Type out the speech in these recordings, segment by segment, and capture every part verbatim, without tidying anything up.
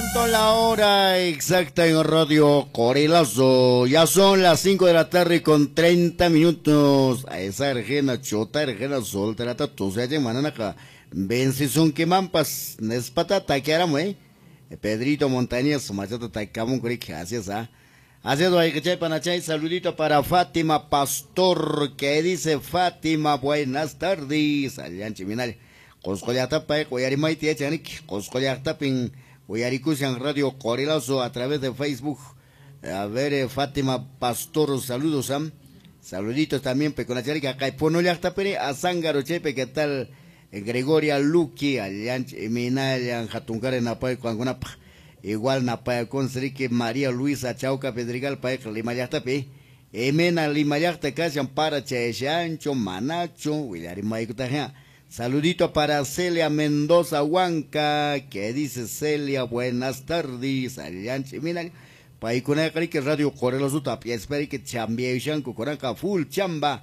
Son la hora exacta en Radio Corelazo. Ya son las cinco de la tarde con treinta minutos. A esa ergena chota, ergena soltera, tu se haya mananaca. Vence son que mampas, nespata taquearamo, eh. Pedrito Montañez, machata taicamo, creo que gracias, ah. Haciendo ahí que chay panachay, saludito para Fátima Pastor, que dice Fátima, buenas tardes. Allá en Chiminal. Coscollata pa, Coyarimaiti, Chanik, Coscollata pin. Huyaricusian Radio Corelazo a través de Facebook. A ver, eh, Fátima Pastor, saludos, Sam. Saluditos también, Peconacharica, Caiponoliacta Pere, a Zángaro Chepe, ¿qué tal? Eh, Gregoria Luqui, Allianch, Minayan, Jatuncar, Napay, Cuangunapa. Igual Napay, Consrique, María Luisa, Chauca, Pedrigal, Paek, Limayacta Pe. Emena, Limayacta, Casian, para Chechancho, Manacho, Willarimaycutaja. Saludito para Celia Mendoza Huanca, que dice Celia, buenas tardes, Alianchi, mira, paikuna que Radio Corelazo Tapia, espera que chambie shanku coranca full chamba,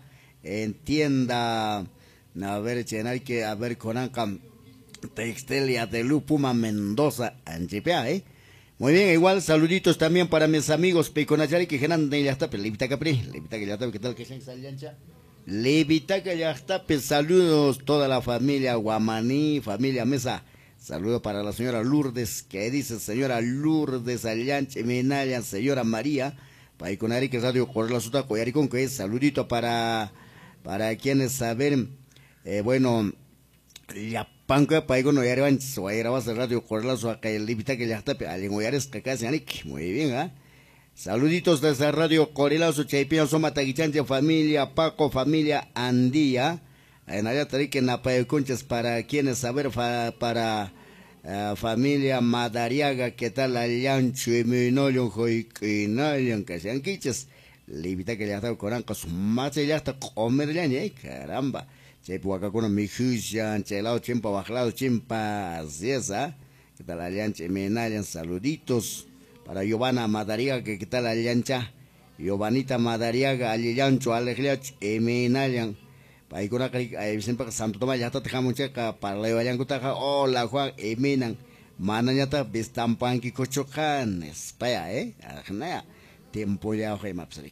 entienda, a ver, chenal que, a ver, coranca, Textelia de Lupuma Mendoza, Anchipea, eh. Muy bien, igual saluditos también para mis amigos Peconachari que genan de ya está, Levita Capri, Levita que ya está, ¿qué tal que se aliancha? Levitaca ya está, pues saludos toda la familia Guamaní, familia Mesa. Saludo para la señora Lourdes, que dice señora Lourdes Allanche Menaya, señora María, para con que Radio Corelazo Coyaricón, que es saludito para para quienes saben, eh, bueno, ya panca para con Oyariban, Soairabas Radio Corelazo acá el Levitaca ya está, al Oyares que casi muy bien, ¿ah? ¿eh? Saluditos desde Radio Corelazo, Chaipina, Soma Taguichanche, familia Paco, familia Andía. En allá que Napayo Conchas para quienes saber, fa, para uh, familia Madariaga, que tal Allancho y Minolion, Joiquinolion, que sean quiches. Libita que ya está con ancos, más ya está comer ya, eh, caramba. Chaipuaca con mi juician, chelao, chimpa, bajlado, chimpa, así es, ¿ah? Que tal Allancho y Minolion, saluditos. Para Giovanna Madariaga, que tal Allancha, Giovanita Madariaga, Alillancho, Alegliach, Eminayan, Paikuna, siempre Santo Tomás, ya está tejando checa, para la Allancotaja, hola Juan, Eminan, Mananyata, Bistampanki, Cochocan, Espaya, eh, Ajnea, tiempo ya, oje, Mapsrik.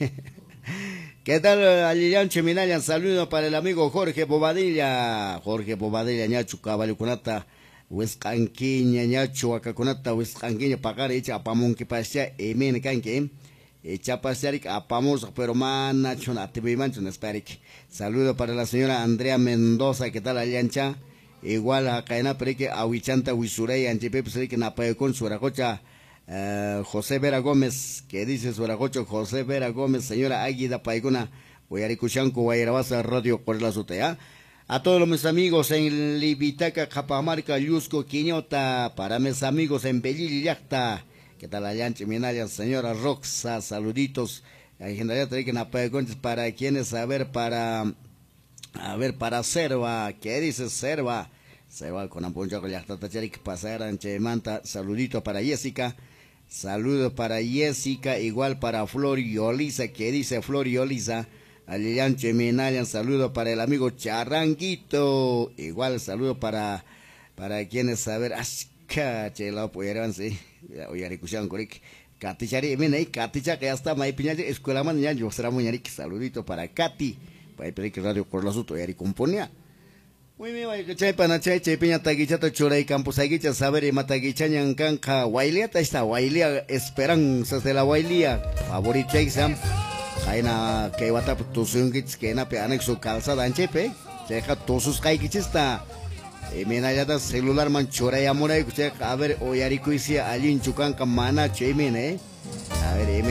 ¿Qué tal, Alillancho, Eminayan? Saludo para el amigo Jorge Bobadilla, Jorge Bobadilla, Ñachu, Caballucunata. Wiscanquiña, ñacho, acaconata, Wiscanquiña, pagar, echa apamón que pasea, emen canque, echa pasearic, apamos, pero man, nacho, nativimancho, nesperic. Saludo para la señora Andrea Mendoza, ¿qué tal, Aliancha? Igual a Caena Pereque, Ahuichanta, Huisurey, Anchipep, Seric, Napayocon, Suracocha, uh, José Vera Gómez, que dice Suracocho, José Vera Gómez, señora Águida Paiguna, Guayaricuchanco, Guayarabasa, Radio Corelazo, ¿ah? A todos mis amigos en Libitaca, Capamarca, Yusco, Quiñota, para mis amigos en Bellillacta, ¿qué tal allá en Chiminaya, señora Roxa, saluditos, en general para quienes, a ver, para, a ver, para Serva, ¿qué dice Serva? Serva con Amponcho, que ya está que pasar en Chemanta, saludito para Jessica, saludo para Jessica, igual para Flor y Olisa, ¿qué dice Flor y Olisa? Alillancho Minayan, saludo para el amigo Charranguito, igual saludo para para quienes saber, asca, chela, pudieran, sí, oyaricuchan, coric, Katichari, mira, Katicha, que ya está, mai piña, escuela mañana, yo será muy ñaric, saludito para Kati, para el que Radio Corelazo, oyari componía. Muy bien, vaya que chay panachay, chay piña taguichata, churay, campus aguicha, saber y mataguichanyan, canca, Wailia, esta Wailia, esperanzas de la Wailia, favorita, exam. Kaina que wata tusun kits que na pe anexo calzada anchepe, checa tosus kai kichista. E mena ya da celular man chora ya mora, a ver oyarico isia alin chukan kamana chemene. A ver